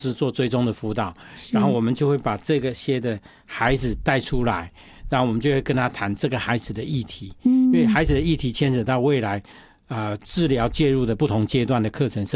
是做追踪的辅导，然后我们就会把这个些的孩子带出来，然后我们就会跟他谈这个孩子的议题，因为孩子的议题牵扯到未来治疗介入的不同阶段的课程